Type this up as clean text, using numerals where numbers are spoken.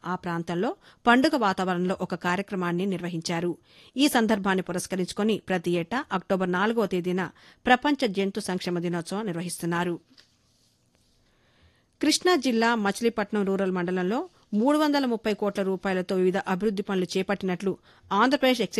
ఆ ప్రాంతంలో పండుగ వాతావరణంలో ఒక కార్యక్రమాన్ని నిర్వహించారు. ఈ సందర్భాన్ని పురస్కరించుకుని ప్రతి ఏటా అక్టోబర్ 4వ తేదీన ప్రపంచ జంతు సంక్షేమ దినోత్సవం నిర్వహిస్తున్నారు. కృష్ణా జిల్లా మచిలీపట్నం రూరల్ మండలంలో 330 కోట్ల రూపాయలతో వివిధ అభివృద్ది పనులు చేపట్టినట్లు ఆంధ్రప్రదేశ్